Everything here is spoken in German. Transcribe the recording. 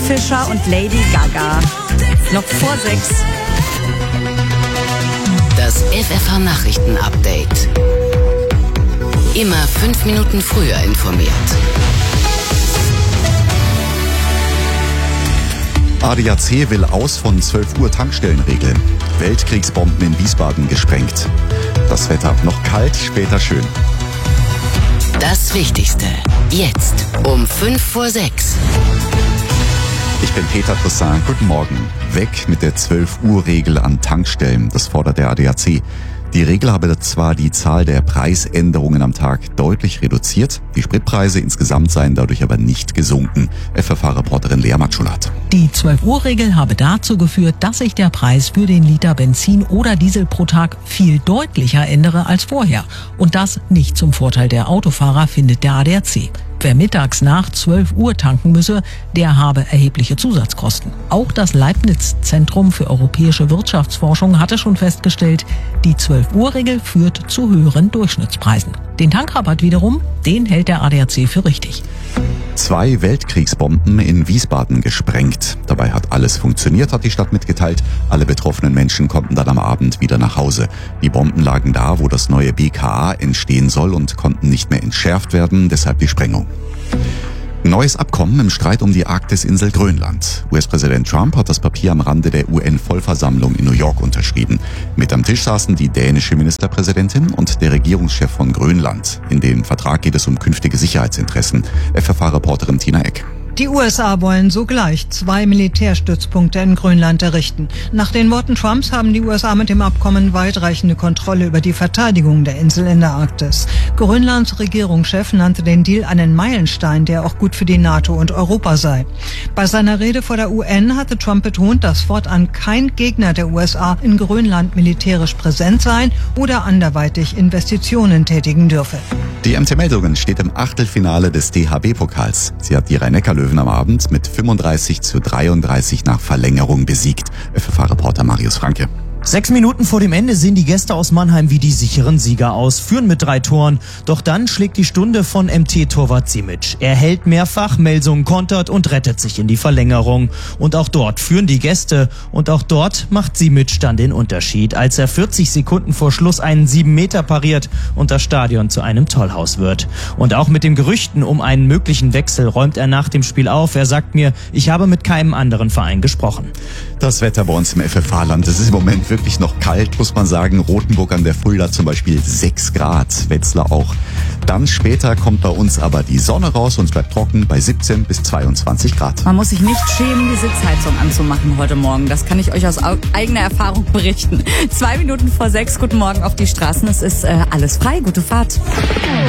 Fischer und Lady Gaga. Noch vor 6. Das FFH-Nachrichten-Update. Immer 5 Minuten früher informiert. ADAC will aus von 12 Uhr Tankstellenregel. Weltkriegsbomben in Wiesbaden gesprengt. Das Wetter noch kalt, später schön. Das Wichtigste. Jetzt um 5 vor 6. Ich bin Peter Toussaint. Guten Morgen. Weg mit der 12-Uhr-Regel an Tankstellen. Das fordert der ADAC. Die Regel habe zwar die Zahl der Preisänderungen am Tag deutlich reduziert, die Spritpreise insgesamt seien dadurch aber nicht gesunken. FFH-Reporterin Lea Matschulat. Die 12-Uhr-Regel habe dazu geführt, dass sich der Preis für den Liter Benzin oder Diesel pro Tag viel deutlicher ändere als vorher. Und das nicht zum Vorteil der Autofahrer, findet der ADAC. Wer mittags nach 12 Uhr tanken müsse, der habe erhebliche Zusatzkosten. Auch das Leibniz-Zentrum für europäische Wirtschaftsforschung hatte schon festgestellt, die 12-Uhr-Regel führt zu höheren Durchschnittspreisen. Den Tankrabatt wiederum, den hält der ADAC für richtig. 2 Weltkriegsbomben in Wiesbaden gesprengt. Dabei hat alles funktioniert, hat die Stadt mitgeteilt. Alle betroffenen Menschen konnten dann am Abend wieder nach Hause. Die Bomben lagen da, wo das neue BKA entstehen soll und konnten nicht mehr entschärft werden, deshalb die Sprengung. Neues Abkommen im Streit um die Arktisinsel Grönland. US-Präsident Trump hat das Papier am Rande der UN-Vollversammlung in New York unterschrieben. Mit am Tisch saßen die dänische Ministerpräsidentin und der Regierungschef von Grönland. In dem Vertrag geht es um künftige Sicherheitsinteressen. FFH-Reporterin Tina Eck. Die USA wollen sogleich 2 Militärstützpunkte in Grönland errichten. Nach den Worten Trumps haben die USA mit dem Abkommen weitreichende Kontrolle über die Verteidigung der Insel in der Arktis. Grönlands Regierungschef nannte den Deal einen Meilenstein, der auch gut für die NATO und Europa sei. Bei seiner Rede vor der UN hatte Trump betont, dass fortan kein Gegner der USA in Grönland militärisch präsent sein oder anderweitig Investitionen tätigen dürfe. Die MT-Meldungen steht im Achtelfinale des DHB-Pokals. Sie hat die Rhein-Neckar-Löwen am Abend mit 35:33 nach Verlängerung besiegt. FFH-Reporter Marius Franke. 6 Minuten vor dem Ende sehen die Gäste aus Mannheim wie die sicheren Sieger aus, führen mit 3 Toren. Doch dann schlägt die Stunde von MT-Torwart Simic. Er hält mehrfach, Melsungen kontert und rettet sich in die Verlängerung. Und auch dort führen die Gäste. Und auch dort macht Simic dann den Unterschied, als er 40 Sekunden vor Schluss einen 7 Meter pariert und das Stadion zu einem Tollhaus wird. Und auch mit den Gerüchten um einen möglichen Wechsel räumt er nach dem Spiel auf. Er sagt mir, ich habe mit keinem anderen Verein gesprochen. Das Wetter bei uns im FFH-Land, es ist im Moment wirklich noch kalt, muss man sagen. Rothenburg an der Fulda zum Beispiel 6 Grad, Wetzlar auch. Dann später kommt bei uns aber die Sonne raus und es bleibt trocken bei 17 bis 22 Grad. Man muss sich nicht schämen, die Sitzheizung anzumachen heute Morgen. Das kann ich euch aus eigener Erfahrung berichten. 2 Minuten vor 6, guten Morgen auf die Straßen. Es ist alles frei, gute Fahrt.